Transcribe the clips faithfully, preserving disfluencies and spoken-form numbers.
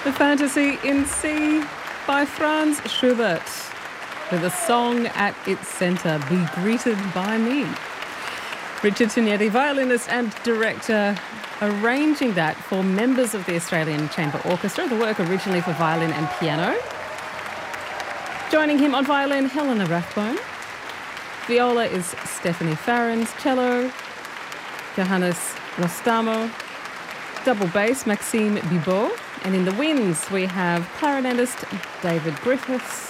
The Fantasy in C by Franz Schubert, with a song at its centre, Be Greeted by Me. Richard Tognetti, violinist and director, arranging that for members of the Australian Chamber Orchestra, the work originally for violin and piano. Joining him on violin, Helena Rathbone. Viola is Stephanie Farrens, cello, Johannes Rostamo, double bass, Maxime Bibot, and in the winds we have clarinetist David Griffiths,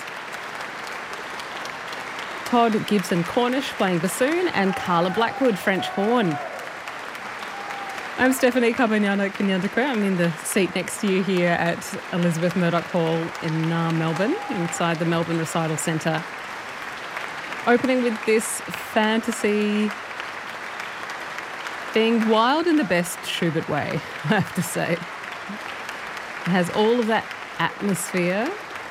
Todd Gibson-Cornish playing bassoon, and Carla Blackwood, French horn. I'm Stephanie Kabanyana-Kanyandakwe. I'm in the seat next to you here at Elizabeth Murdoch Hall in uh, Melbourne, inside the Melbourne Recital Centre. Opening with this fantasy, being wild in the best Schubert way, I have to say. It has all of that atmosphere,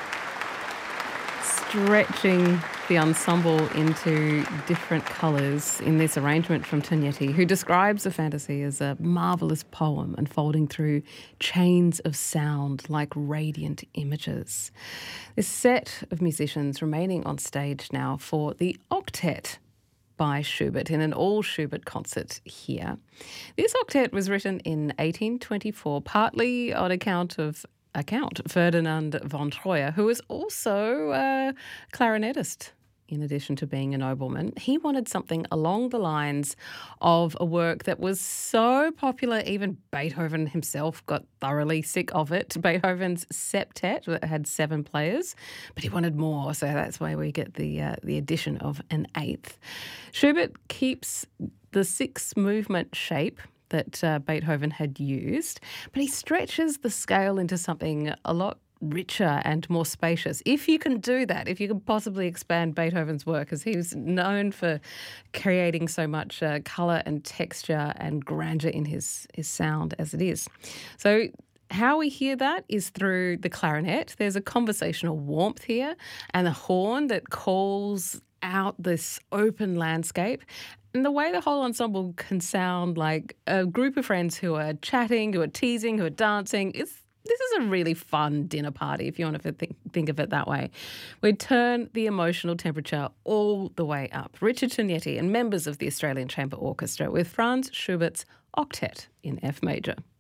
stretching the ensemble into different colours in this arrangement from Tognetti, who describes the fantasy as a marvellous poem unfolding through chains of sound like radiant images. This set of musicians remaining on stage now for the Octet by Schubert in an all-Schubert concert here. This octet was written in eighteen twenty-four, partly on account of Count Ferdinand von Troyer, who was also a clarinetist in addition to being a nobleman. He wanted something along the lines of a work that was so popular, even Beethoven himself got thoroughly sick of it. Beethoven's septet that had seven players, but he wanted more, so that's why we get the uh, the addition of an eighth. Schubert keeps the six-movement shape that uh, Beethoven had used, but he stretches the scale into something a lot richer and more spacious. If you can do that, if you can possibly expand Beethoven's work, as he was known for creating so much uh, colour and texture and grandeur in his, his sound as it is. So how we hear that is through the clarinet. There's a conversational warmth here, and the horn that calls out this open landscape. And the way the whole ensemble can sound like a group of friends who are chatting, who are teasing, who are dancing. It's This is a really fun dinner party, if you want to think, think of it that way. We turn the emotional temperature all the way up. Richard Tognetti and members of the Australian Chamber Orchestra with Franz Schubert's Octet in F major.